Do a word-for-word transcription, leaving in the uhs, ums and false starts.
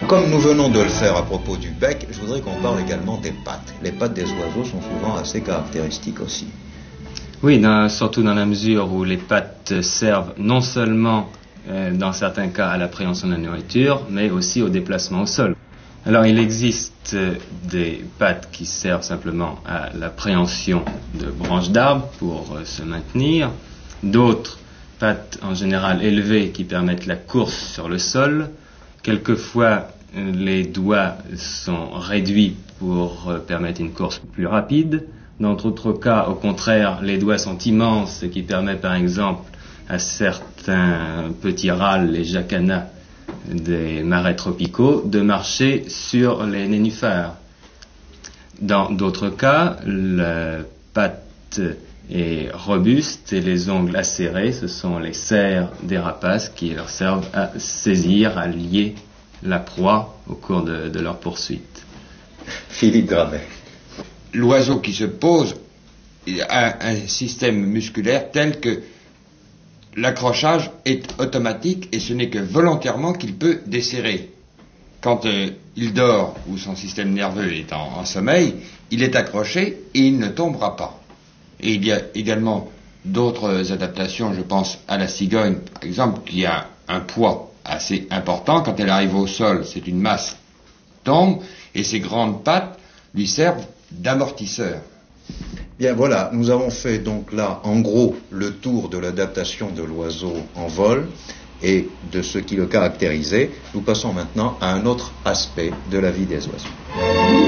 comme nous venons de le faire à propos du bec, je voudrais qu'on parle également des pattes. Les pattes des oiseaux sont souvent assez caractéristiques aussi. Oui, dans, surtout dans la mesure où les pattes servent non seulement, euh, dans certains cas, à l'appréhension de la nourriture, mais aussi au déplacement au sol. Alors, il existe euh, des pattes qui servent simplement à l'appréhension de branches d'arbres pour euh, se maintenir, d'autres pattes en général élevées qui permettent la course sur le sol. Quelquefois, euh, les doigts sont réduits pour euh, permettre une course plus rapide. Dans d'autres cas, au contraire, les doigts sont immenses, ce qui permet par exemple à certains petits râles, les jacanas des marais tropicaux, de marcher sur les nénuphars. Dans d'autres cas, la patte est robuste et les ongles acérés, ce sont les serres des rapaces qui leur servent à saisir, à lier la proie au cours de, de leur poursuite. Philippe Gramet. L'oiseau qui se pose a un système musculaire tel que l'accrochage est automatique et ce n'est que volontairement qu'il peut desserrer. Quand euh, il dort ou son système nerveux est en, en sommeil, il est accroché et il ne tombera pas. Et il y a également d'autres adaptations, je pense à la cigogne par exemple, qui a un poids assez important. Quand elle arrive au sol, c'est une masse qui tombe et ses grandes pattes lui servent d'amortisseur. Bien voilà, nous avons fait donc là en gros le tour de l'adaptation de l'oiseau en vol et de ce qui le caractérisait. Nous passons maintenant à un autre aspect de la vie des oiseaux.